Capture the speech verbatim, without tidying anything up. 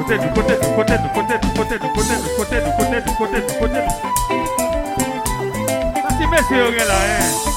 côté, du côté, du côté, du côté, du côté, du côté, du côté, du côté, du côté, du côté. Ça c'est monsieur là, hein.